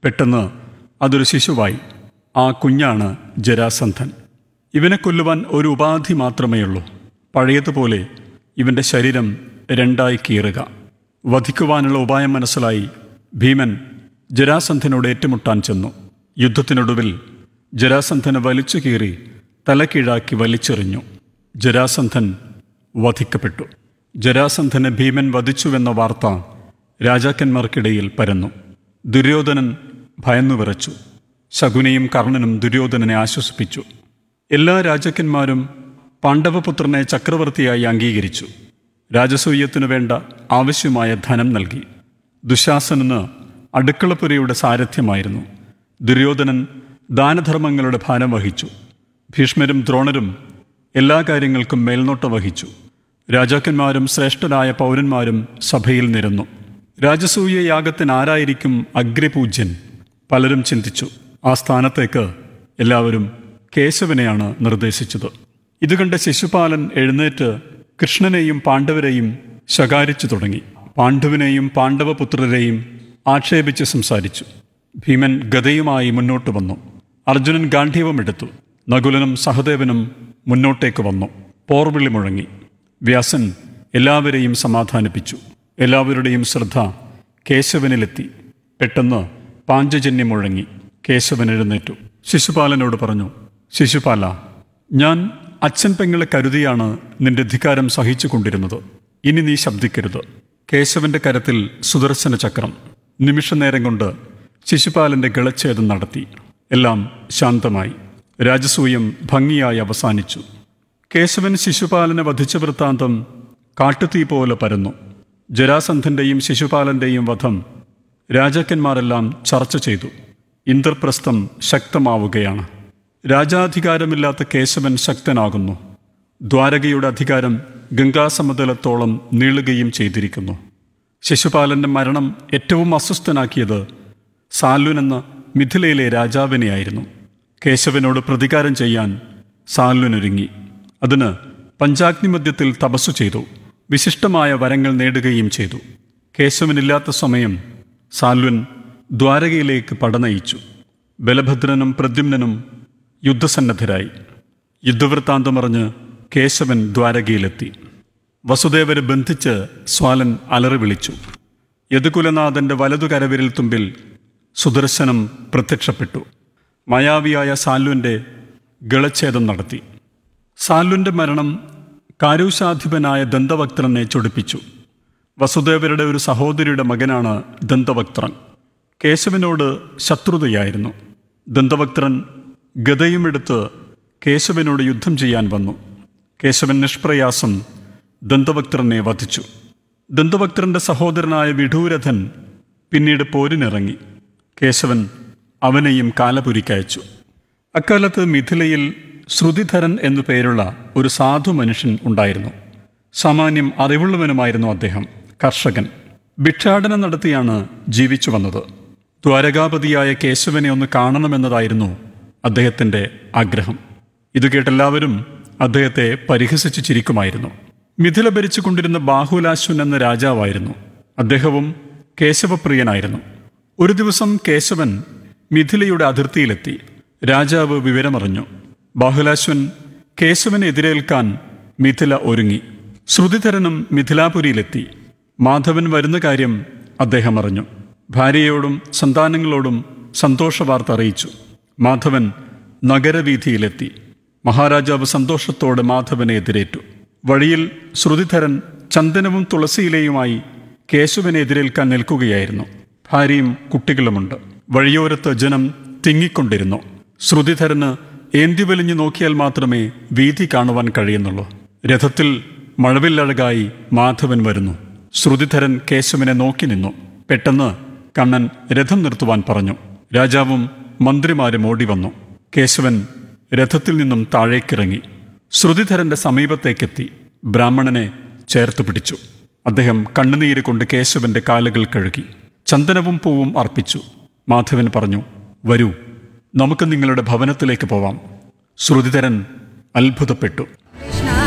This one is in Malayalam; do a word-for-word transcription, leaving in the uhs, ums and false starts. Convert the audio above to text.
പെട്ടെന്ന് അതൊരു ശിശുവായി. ആ കുഞ്ഞാണ് ജരാസന്ധൻ. ഇവനെ കൊല്ലുവാൻ ഒരു ഉപാധി മാത്രമേയുള്ളൂ. പഴയതുപോലെ ഇവൻ്റെ ശരീരം രണ്ടായി കീറുക. വധിക്കുവാനുള്ള ഉപായം മനസ്സിലായി ഭീമൻ ജരാസന്ധനോട് ഏറ്റുമുട്ടാൻ ചെന്നു. യുദ്ധത്തിനൊടുവിൽ ജരാസന്ധനെ വലിച്ചു കീറി തലക്കീഴാക്കി വലിച്ചെറിഞ്ഞു. ജരാസന്ധൻ വധിക്കപ്പെട്ടു. ജരാസന്ധനെ ഭീമൻ വധിച്ചുവെന്ന വാർത്ത രാജാക്കന്മാർക്കിടയിൽ പരന്നു. ദുര്യോധനൻ ഭയന്നു വിറച്ചു. ശകുനിയും കർണനും ദുര്യോധനനെ ആശ്വസിപ്പിച്ചു. എല്ലാ രാജാക്കന്മാരും പാണ്ഡവപുത്രനെ ചക്രവർത്തിയായി അംഗീകരിച്ചു. രാജസൂയത്തിനു വേണ്ട ആവശ്യമായ ധനം നൽകി. ദുശാസനന് അടുക്കളപ്പുരയുടെ സാരഥ്യമായിരുന്നു. ദുര്യോധനൻ ദാനധർമ്മങ്ങളുടെ ഭാരം വഹിച്ചു. ഭീഷ്മരും ദ്രോണരും എല്ലാ കാര്യങ്ങൾക്കും മേൽനോട്ടം വഹിച്ചു. രാജാക്കന്മാരും ശ്രേഷ്ഠരായ പൗരന്മാരും സഭയിൽ നിരന്നു. രാജസൂയ യാഗത്തിന് ആരായിരിക്കും അഗ്രപൂജ്യൻ? പലരും ചിന്തിച്ചു. ആ സ്ഥാനത്തേക്ക് എല്ലാവരും കേശവനെയാണ് നിർദ്ദേശിച്ചത്. ഇതുകണ്ട ശിശുപാലൻ എഴുന്നേറ്റ് കൃഷ്ണനെയും പാണ്ഡവരെയും ശകാരിച്ചു തുടങ്ങി. പാണ്ഡുവിനെയും പാണ്ഡവപുത്രരെയും ആക്ഷേപിച്ച് സംസാരിച്ചു. ഭീമൻ ഗദയുമായി മുന്നോട്ട് വന്നു. അർജുനൻ ഗാണ്ഡീവമെടുത്തു. നകുലനും സഹദേവനും മുന്നോട്ടേക്ക് വന്നു. പോർവിളി മുഴങ്ങി. വ്യാസൻ എല്ലാവരെയും സമാധാനിപ്പിച്ചു. എല്ലാവരുടെയും ശ്രദ്ധ കേശവനിലെത്തി. പെട്ടെന്ന് പാഞ്ചജന്യം മുഴങ്ങി. കേശവൻ എഴുന്നേറ്റു. ശിശുപാലനോട് പറഞ്ഞു, ശിശുപാല, ഞാൻ അച്ഛൻ പെങ്ങളെ കരുതിയാണ് നിന്റെ ധിക്കാരം സഹിച്ചു കൊണ്ടിരുന്നത്. ഇനി നീ ശബ്ദിക്കരുത്. കേശവന്റെ കരത്തിൽ സുദർശന ചക്രം. നിമിഷനേരം കൊണ്ട് ശിശുപാലന്റെ ഗളച്ഛേദം നടത്തി. എല്ലാം ശാന്തമായി. രാജസൂയം ഭംഗിയായി അവസാനിച്ചു. കേശവൻ ശിശുപാലനെ വധിച്ച വൃത്താന്തം കാട്ടുതീ പോലെ പരന്നു. ജരാസന്ധന്റെയും ശിശുപാലന്റെയും വധം രാജാക്കന്മാരെല്ലാം ചർച്ച ചെയ്തു. ഇന്ദ്രപ്രസ്ഥം ശക്തമാവുകയാണ്. രാജാധികാരമില്ലാത്ത കേശവൻ ശക്തനാകുന്നു. ദ്വാരകയുടെ അധികാരം ഗംഗാസമതലത്തോളം നീളുകയും ചെയ്തിരിക്കുന്നു. ശിശുപാലന്റെ മരണം ഏറ്റവും അസ്വസ്ഥനാക്കിയത് സാല്വൻ എന്ന മിഥിലയിലെ രാജാവിനെയായിരുന്നു. കേശവനോട് പ്രതികാരം ചെയ്യാൻ സാല്വനൊരുങ്ങി. അതിന് പഞ്ചാഗ്നിമധ്യത്തിൽ തപസ്സു ചെയ്തു. വിശിഷ്ടമായ വരങ്ങൾ നേടുകയും ചെയ്തു. കേശവനില്ലാത്ത സമയം സാല്വൻ ദ്വാരകയിലേക്ക് പടനയിച്ചു. ബലഭദ്രനും പ്രദ്യുമ്നനും യുദ്ധസന്നദ്ധരായി. യുദ്ധവൃത്താന്തമറിഞ്ഞ് കേശവൻ ദ്വാരകയിലെത്തി. വസുദേവരെ ബന്ധിച്ച് സ്വാലൻ അലറി വിളിച്ചു. യദുകുലനാഥന്റെ വലതു കരവിരൽ തുമ്പിൽ സുദർശനം പ്രത്യക്ഷപ്പെട്ടു. മായാവിയായ സാല്വന്റെ ഗളച്ഛേദം നടത്തി. സാല്വന്റെ മരണം കാരൂശാധിപനായ ദന്തവക്ത്രനെ ചൊടിപ്പിച്ചു. വസുദേവരുടെ ഒരു സഹോദരിയുടെ മകനാണ് ദന്തവക്ത്രൻ. കേശവനോട് ശത്രുതയായിരുന്നു. ദന്തവക്ത്രൻ ഗദയുമെടുത്ത് കേശവനോട് യുദ്ധം ചെയ്യാൻ വന്നു. കേശവൻ നിഷ്പ്രയാസം ദന്തവക്ത്രനെ വധിച്ചു. ദന്തവക്ത്രന്റെ സഹോദരനായ വിഡൂരഥൻ പിന്നീട് പോരിനിറങ്ങി. കേശവൻ അവനെയും കാലപുരിക്കയച്ചു. അക്കാലത്ത് മിഥിലയിൽ ശ്രുതിധരൻ എന്നു പേരുള്ള ഒരു സാധു മനുഷ്യൻ ഉണ്ടായിരുന്നു. സാമാന്യം അറിവുള്ളവനുമായിരുന്നു അദ്ദേഹം. കർഷകൻ. ഭിക്ഷാടനം നടത്തിയാണ് ജീവിച്ചു വന്നത്. ദ്വാരകാപതിയായ കേശവനെ ഒന്ന് കാണണമെന്നതായിരുന്നു അദ്ദേഹത്തിൻ്റെ ആഗ്രഹം. ഇത് കേട്ടെല്ലാവരും അദ്ദേഹത്തെ പരിഹസിച്ച് ചിരിക്കുമായിരുന്നു. മിഥില ഭരിച്ചുകൊണ്ടിരുന്ന ബാഹുലാശ്വൻ എന്ന രാജാവായിരുന്നു. അദ്ദേഹവും കേശവപ്രിയനായിരുന്നു. ഒരു ദിവസം കേശവൻ മിഥിലയുടെ അതിർത്തിയിലെത്തി. രാജാവ് വിവരമറിഞ്ഞു. ബാഹുലാശ്വൻ കേശവനെ എതിരേൽക്കാൻ മിഥില ഒരുങ്ങി. ശ്രുതിധരനും മിഥിലാപുരിയിലെത്തി. മാധവൻ വരുന്ന കാര്യം അദ്ദേഹം അറിഞ്ഞു. ഭാര്യയോടും സന്താനങ്ങളോടും സന്തോഷവാർത്ത അറിയിച്ചു. മാധവൻ നഗരവീഥിയിലെത്തി. മഹാരാജാവ് സന്തോഷത്തോടെ മാധവനെ എതിരേറ്റു. വഴിയിൽ ശ്രുതിധരൻ ചന്ദനവും തുളസിയിലയുമായി കേശവനെ എതിരേൽക്കാൻ നിൽക്കുകയായിരുന്നു. ഭാര്യയും കുട്ടികളുമുണ്ട്. വഴിയോരത്ത് ജനം തിങ്ങിക്കൊണ്ടിരുന്നു. ശ്രുതിധരന് ഏന്തി വലിഞ്ഞു നോക്കിയാൽ മാത്രമേ വീഥി കാണുവാൻ കഴിയുന്നുള്ളൂ. രഥത്തിൽ മഴവില്ലഴകായി മാധവൻ വരുന്നു. ശ്രുതിധരൻ കേശവനെ നോക്കി നിന്നു. പെട്ടെന്ന് കണ്ണൻ രഥം നിർത്തുവാൻ പറഞ്ഞു. രാജാവും മന്ത്രിമാരും ഓടി വന്നു. കേശവൻ രഥത്തിൽ നിന്നും താഴേക്കിറങ്ങി. ശ്രുതിധരന്റെ സമീപത്തേക്കെത്തി. ബ്രാഹ്മണനെ ചേർത്ത് പിടിച്ചു. അദ്ദേഹം കണ്ണുനീര് കൊണ്ട് കേശവന്റെ കാലുകൾ കഴുകി. ചന്ദനവും പൂവും അർപ്പിച്ചു. മാധവൻ പറഞ്ഞു, വരൂ, നമുക്ക് നിങ്ങളുടെ ഭവനത്തിലേക്ക് പോവാം. ശ്രുതിധരൻ അത്ഭുതപ്പെട്ടു.